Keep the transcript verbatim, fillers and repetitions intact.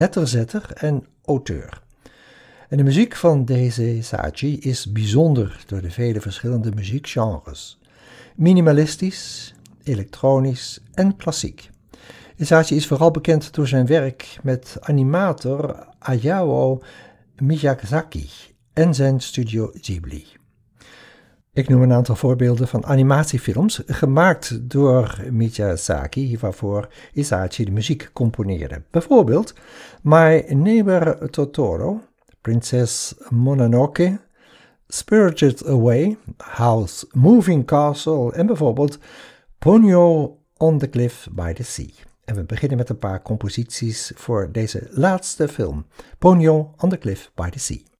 letterzetter en auteur. En de muziek van deze Hisaichi is bijzonder door de vele verschillende muziekgenres. Minimalistisch, elektronisch en klassiek. Hisaichi is vooral bekend door zijn werk met animator Hayao Miyazaki en zijn studio Ghibli. Ik noem een aantal voorbeelden van animatiefilms gemaakt door Miyazaki, waarvoor Hisaichi de muziek componeerde. Bijvoorbeeld My Neighbor Totoro, Prinses Mononoke, Spirited Away, House Moving Castle en bijvoorbeeld Ponyo on the Cliff by the Sea. En we beginnen met een paar composities voor deze laatste film, Ponyo on the Cliff by the Sea.